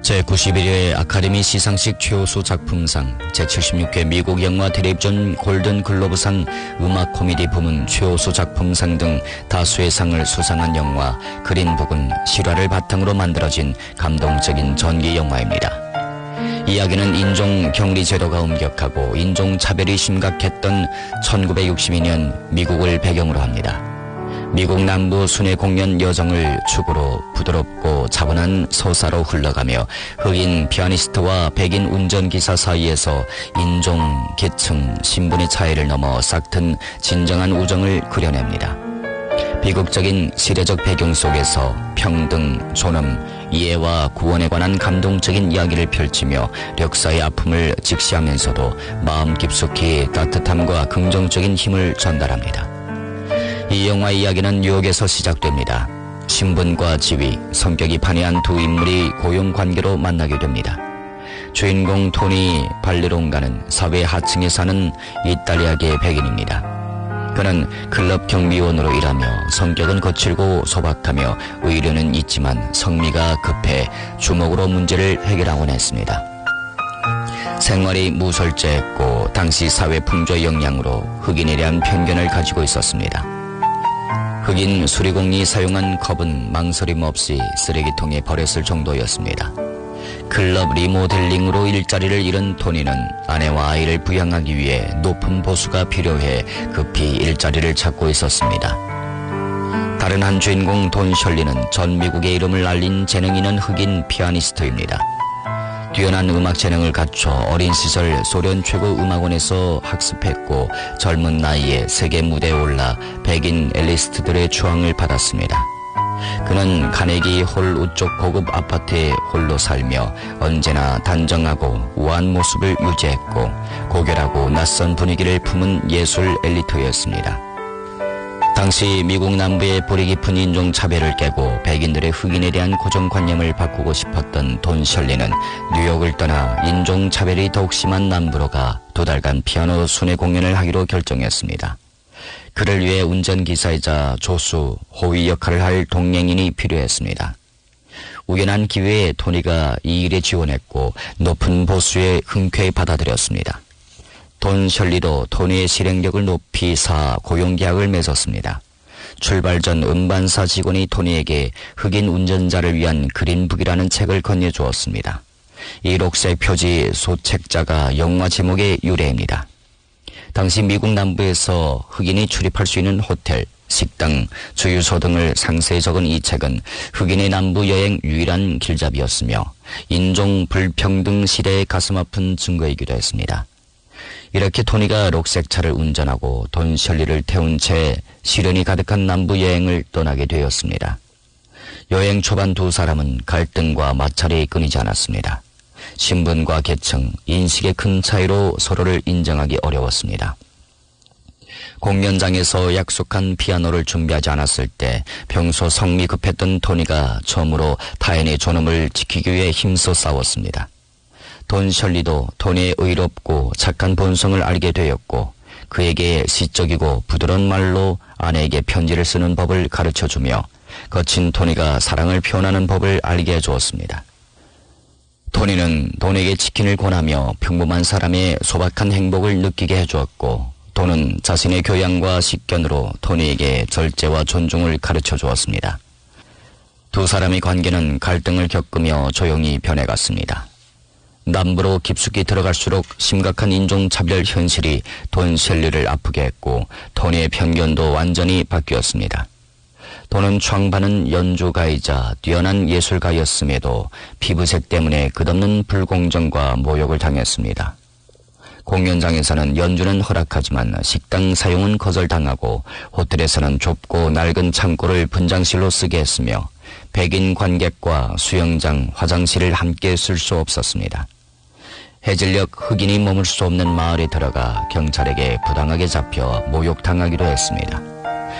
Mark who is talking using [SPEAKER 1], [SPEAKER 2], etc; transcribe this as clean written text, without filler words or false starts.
[SPEAKER 1] 제91회 아카데미 시상식 최우수 작품상, 제76회 미국 영화 텔레비전 골든 글로브상 음악 코미디 부문 최우수 작품상 등 다수의 상을 수상한 영화 그린북은 실화를 바탕으로 만들어진 감동적인 전기 영화입니다. 이야기는 인종 격리 제도가 엄격하고 인종차별이 심각했던 1962년 미국을 배경으로 합니다. 미국 남부 순회 공연 여정을 축으로 부드럽고 차분한 서사로 흘러가며 흑인 피아니스트와 백인 운전기사 사이에서 인종, 계층, 신분의 차이를 넘어 싹튼 진정한 우정을 그려냅니다. 비극적인 시대적 배경 속에서 평등, 존엄, 이해와 구원에 관한 감동적인 이야기를 펼치며 역사의 아픔을 직시하면서도 마음 깊숙이 따뜻함과 긍정적인 힘을 전달합니다. 이 영화 이야기는 뉴욕에서 시작됩니다. 신분과 지위, 성격이 판이한 두 인물이 고용관계로 만나게 됩니다. 주인공 토니 발레롱가는 사회 하층에 사는 이탈리아계 백인입니다. 그는 클럽 경비원으로 일하며 성격은 거칠고 소박하며 의료는 있지만 성미가 급해 주먹으로 문제를 해결하곤 했습니다. 생활이 무설제했고 당시 사회 풍조의 영향으로 흑인에 대한 편견을 가지고 있었습니다. 흑인 수리공이 사용한 컵은 망설임 없이 쓰레기통에 버렸을 정도였습니다. 클럽 리모델링으로 일자리를 잃은 토니는 아내와 아이를 부양하기 위해 높은 보수가 필요해 급히 일자리를 찾고 있었습니다. 다른 한 주인공 돈 셜리는 전 미국의 이름을 알린 재능 있는 흑인 피아니스트입니다. 뛰어난 음악 재능을 갖춰 어린 시절 소련 최고 음악원에서 학습했고 젊은 나이에 세계 무대에 올라 백인 엘리스트들의 추앙을 받았습니다. 그는 카네기 홀 우쪽 고급 아파트에 홀로 살며 언제나 단정하고 우아한 모습을 유지했고 고결하고 낯선 분위기를 품은 예술 엘리트였습니다. 당시 미국 남부의 뿌리 깊은 인종차별을 깨고 백인들의 흑인에 대한 고정관념을 바꾸고 싶었던 돈 셜리는 뉴욕을 떠나 인종차별이 더욱 심한 남부로 가 2달간 피아노 순회 공연을 하기로 결정했습니다. 그를 위해 운전기사이자 조수, 호위 역할을 할 동행인이 필요했습니다. 우연한 기회에 토니가 이 일에 지원했고 높은 보수에 흔쾌히 받아들였습니다. 돈 셜리도 토니의 실행력을 높이 사 고용계약을 맺었습니다. 출발 전 음반사 직원이 토니에게 흑인 운전자를 위한 그린북이라는 책을 건네주었습니다. 이 녹색 표지 소책자가 영화 제목의 유래입니다. 당시 미국 남부에서 흑인이 출입할 수 있는 호텔, 식당, 주유소 등을 상세히 적은 이 책은 흑인의 남부 여행 유일한 길잡이였으며 인종 불평등 시대의 가슴 아픈 증거이기도 했습니다. 이렇게 토니가 녹색차를 운전하고 돈 셜리를 태운 채 시련이 가득한 남부 여행을 떠나게 되었습니다. 여행 초반 두 사람은 갈등과 마찰이 끊이지 않았습니다. 신분과 계층, 인식의 큰 차이로 서로를 인정하기 어려웠습니다. 공연장에서 약속한 피아노를 준비하지 않았을 때 평소 성미 급했던 토니가 처음으로 타인의 존엄을 지키기 위해 힘써 싸웠습니다. 돈 셜리도 토니의 의롭고 착한 본성을 알게 되었고 그에게 시적이고 부드러운 말로 아내에게 편지를 쓰는 법을 가르쳐주며 거친 토니가 사랑을 표현하는 법을 알게 해주었습니다. 토니는 돈에게 치킨을 권하며 평범한 사람의 소박한 행복을 느끼게 해주었고 돈은 자신의 교양과 식견으로 토니에게 절제와 존중을 가르쳐 주었습니다. 두 사람의 관계는 갈등을 겪으며 조용히 변해갔습니다. 남부로 깊숙이 들어갈수록 심각한 인종차별 현실이 돈 셜리를 아프게 했고 토니의 편견도 완전히 바뀌었습니다. 돈은 창반은 연주가이자 뛰어난 예술가였음에도 피부색 때문에 끝없는 불공정과 모욕을 당했습니다. 공연장에서는 연주는 허락하지만 식당 사용은 거절당하고 호텔에서는 좁고 낡은 창고를 분장실로 쓰게 했으며 백인 관객과 수영장, 화장실을 함께 쓸 수 없었습니다. 해질녘 흑인이 머물 수 없는 마을에 들어가 경찰에게 부당하게 잡혀 모욕당하기도 했습니다.